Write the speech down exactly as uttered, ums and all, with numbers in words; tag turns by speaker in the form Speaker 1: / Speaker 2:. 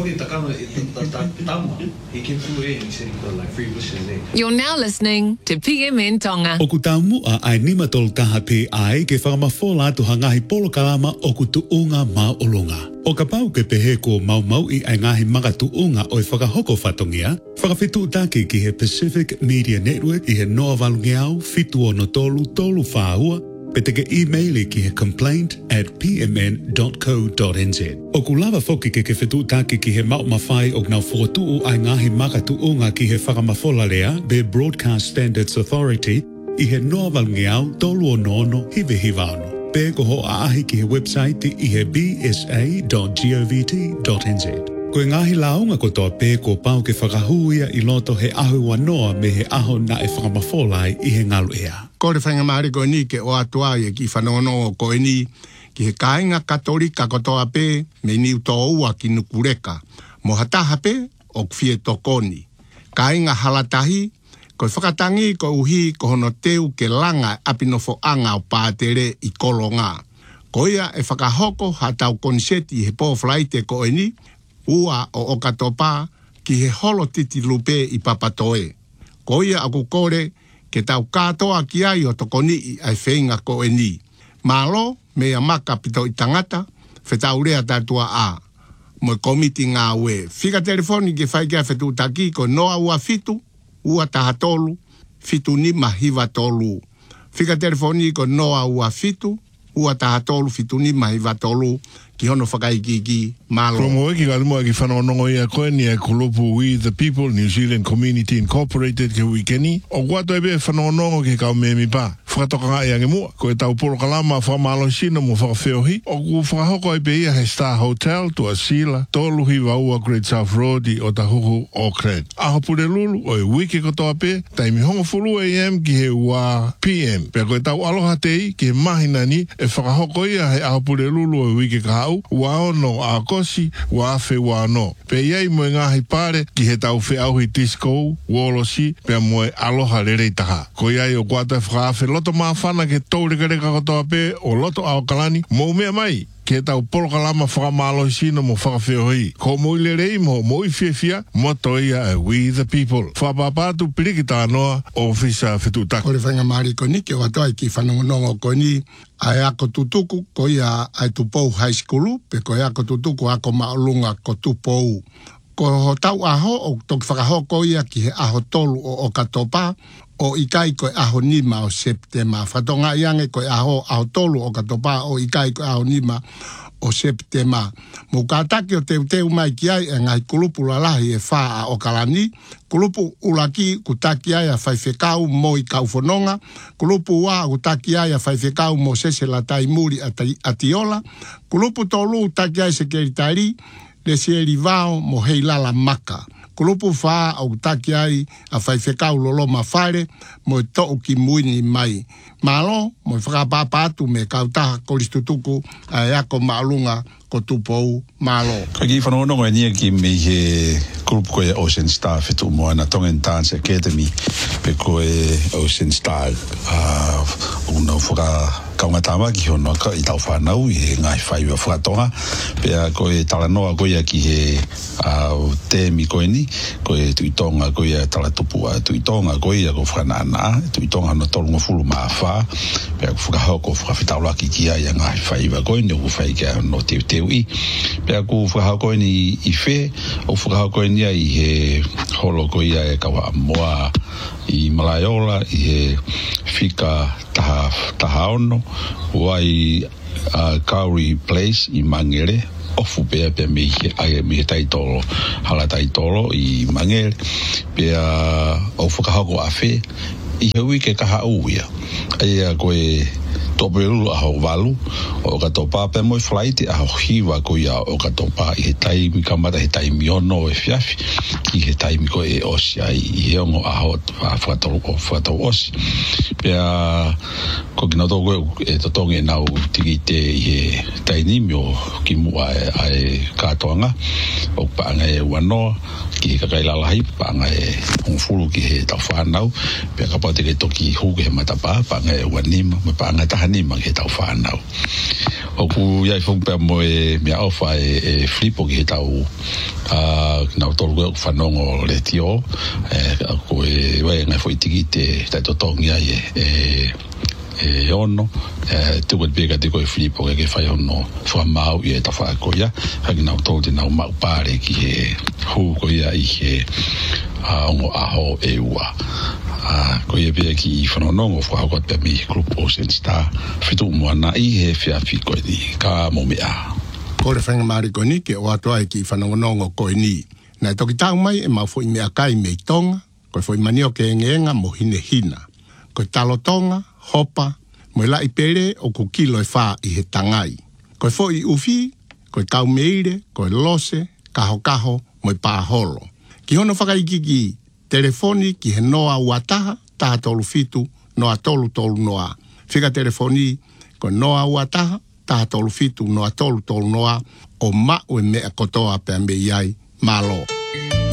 Speaker 1: You're now listening to P M N Tonga.
Speaker 2: O ku tamu a ai ni matol kaha pe ai ke whakamafola tu hangahi polo kalama o ku tuunga mau olonga. O ka pau ke pehe ko mau mau I ai ngahi manga tuunga o I whakahoko whatongia, whakawhitu taki ki he Pacific Media Network I he noa walungiau fitu o no tolu tolu whaahua, pe te ke e-maili ki he complaint at p m n dot co dot n z. O ku lava foki ke ke whitu taki ki he mau mawhai o ngau whotu ai ngahi maka tuunga ki he whakamafola lea be Broadcast Standards Authority I he noa walungiau tolu o nono hive hivano. Pe ko ho aahi ki he website I he b s a dot govt dot n z. Ko ngahi launga ko toa pe ko pau ke whakahuia I loto he ahu wanoa me he aho na e whakamawholai I he ngalu ea.
Speaker 3: Ko re whainga maari ko ni ke o atua e ki whanono ko e ni ki he kāinga katolika ko toa pe me ni uto ua ki nukureka. Mo hataha pe o kwhie tokoni. Kāinga halatahi ko whakatangi ko uhi ko hono teu ke langa apinofo anga o pātere I kolonga. Ko ia e whakahoko hatau konseti he pōwhlaite ko e ni ua o okatopa ki he holo titi lupe I papatoe. Ko ia aku kore ke tau katoa ki ai o tokoni I ai whenga ko e ni. Malo mea maka pito I tangata, whetau rea tatua a. Mo komiti ngā ue. Whika telefoni ke whaikia whetu taki ko noa ua fitu, ua taha tolu, fitu ni mahiva tolu. Whika telefoni ko noa ua fitu, ua taha tolu, fitu ni mahiva tolu. Ki hono whakaikiki, malo.
Speaker 4: From Oeki Galimoa ki whanonongo ia koe ni e kulupu We the People New Zealand Community Incorporated ke wikeni. O guato ebe whanonongo ke kau me mi pa. Whakatoka ngā ia nge mua. Ko e tau polo kalama whamalo sino mo whakawheohi. O ku whakahoko e pe ia he Star Hotel tu Asila. Toluhi waua Great South Road I o tahuhu Auckland. Aho pure lulu o e wiki kotoa pe. Taimi hongo fulu A M ki he ua P M. Pea ko e tau aloha tei ki he mahina ni e whakahoko ia he aho pure lulu o e wiki kaha wa ono a kosi wa afe wa no pe iai mo ngahi pare ki he tau fe au hi disco wolosi pe mo aloha lere taha ko iai o kwata fra afe loto mafana ke tau reka reka kotoa pe o loto au kalani mo mea mai ke tau polo kalama whakamalo sino mo whakawheohi. Ko mo ile rei mo mo I whiawhia mo toia e We the People. Whapapatu pirikita anoa o whisa whetutaka.
Speaker 3: Ko re whainga maari ko ni ke watoa ki whanongonongo ko ni ai ako tutuku ko ia ai tupou high school pe ko ia ako tutuku ako maolunga ko tupou. Ko ho tau aho o toki whakahoko ia ki he aho tolu o okatopa o ikai koe aho nima o Septema. Whatonga iange koe aho aho tolu o katopa o ikai koe aho nima o Septema. Mo kātaki o teu teu mai ki ai e ngai kulupu lalahi e whaa o kalani. Kulupu ulaki kutaki ai a whaiwhekau mo I kauwhanonga. Kulupu wā kutaki ai a whaiwhekau mo sesela tai muri a tiola. Kulupu tolu kutaki ai se keritari le sieri vao mo heilala maka. Kulupu whaa au taki ai a whaiwhekau lolo mawhare mo to'u ki muini mai. Malo mo whakapapatu me kautaha koristutuku a eako maalunga ko tupou malo.
Speaker 5: Ka ki whanonongo e nia ki me he kulupu koe Ocean Star whetu moa na Tongan Dance Academy pe koe Ocean Star uh, una whaka kaunga tama ki hono ka I tau whanau I he ngai whaiwa whakatonga pea koe talanoa koe ki he uh, temi koe ni koe tuitonga koe talatupu a tuitonga koe a ko whanana tuitonga no tolunga fulu maa wha pea ko whakahoko whakawhitaulaki ki ai a ngai whaiwa koe ni o whaikia no teu teu I pea ko whakahoko ni I whe o whakahoko ni I he holo koe e kawa moa I Malaiola I he whika taha, taha ono wai uh, Kauri Place I Mangere ofu pea pea me ai me taitolo hala taitolo I Mangere pea o whakahoko a whe I he wike kaha uia ai a koe topelu a ho valu o ka topa pe mo flight a ho hiwa ko ia o ka topa I he taimi kamata he taimi ono e fiafi I he taimi ko e osi ai I he ongo a ho a whatoro o whatoro osi pea ko kina togo e totonge nau tiki te I he tainimi o ki mua e katoanga o paanga e wanoa ki he kakailalahai paanga e hongfuru ki he tau whanau pea kapate ke toki huke he matapa paanga e wanima me paanga taha hani mang he tau whanau. O ku iai fong pe mo e mea ofa e, e flipo ki he tau uh, nau tolu koe whanongo le tio e ko e wai ngai fo itiki te tai totongi ai e, e e ono e tu wat bega de ko flipo ke fai ono fo mau e ta fa ko ya ha ki nau tolu te nau mau pare ki he hu ko ia i he a ongo aho e ua a ko ia be ki whanongo fo ha ko pe mi group Ocean Star fitu mo na i he fia fi ko ni ka mo me a
Speaker 3: ko le whanga mari ko ni ke o atoa ki whanongonongo ko ni na toki tau mai e mau fo i mea kai mei tonga ko fo i manio ke ngenga mo hine hina ko talo tonga hopa mo la i pere o ku kilo e wha i he tangai ko fo i ufi ko tau meire ko lose kaho kaho mo i pāholo ki hono whakaiki ki telefoni ki he noa uataha taha tolu fitu noa tolu tolu noa whika telefoni ko noa uataha taha tolu fitu noa tolu tolu noa o ma o mea kotoa pe ambe iai malo.